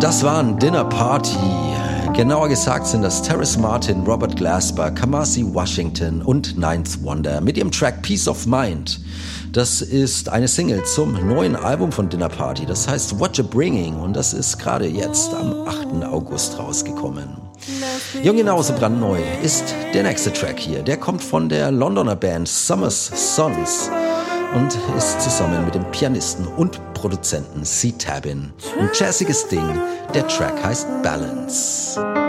Das waren Dinner Party. Genauer gesagt sind das Terrace Martin, Robert Glasper, Kamasi Washington und Ninth Wonder mit ihrem Track Peace of Mind. Das ist eine Single zum neuen Album von Dinner Party. Das heißt What You're Bringing und das ist gerade jetzt am 8. August rausgekommen. Ja, genauso brandneu ist der nächste Track hier. Der kommt von der Londoner Band Summer's Sons und ist zusammen mit dem Pianisten und Produzenten C-Tabin. Ein jazziges Ding. Der Track heißt Balance.